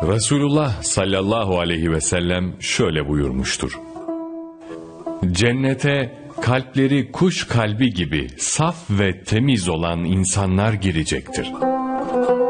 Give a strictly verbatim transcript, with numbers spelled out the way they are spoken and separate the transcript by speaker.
Speaker 1: Resulullah sallallahu aleyhi ve sellem şöyle buyurmuştur. Cennete kalpleri kuş kalbi gibi saf ve temiz olan insanlar girecektir.